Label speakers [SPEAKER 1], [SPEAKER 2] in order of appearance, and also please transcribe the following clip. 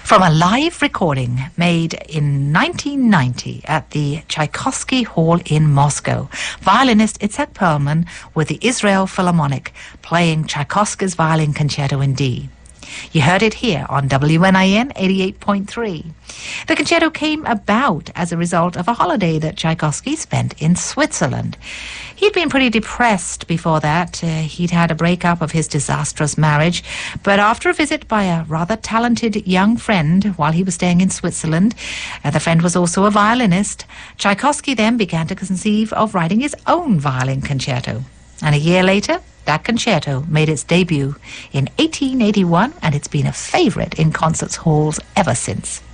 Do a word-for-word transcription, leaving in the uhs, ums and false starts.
[SPEAKER 1] From a live recording made in nineteen ninety at the Tchaikovsky Hall in Moscow, violinist Itzhak Perlman with the Israel Philharmonic playing Tchaikovsky's Violin Concerto in D. You heard it here on W N I N eighty-eight point three. The concerto came about as a result of a holiday that Tchaikovsky spent in Switzerland. He'd been pretty depressed before that. Uh, he'd had a breakup of his disastrous marriage, but after a visit by a rather talented young friend while he was staying in Switzerland, uh, the friend was also a violinist, Tchaikovsky then began to conceive of writing his own violin concerto. And a year later, that concerto made its debut in eighteen eighty-one, and it's been a favorite in concert halls ever since.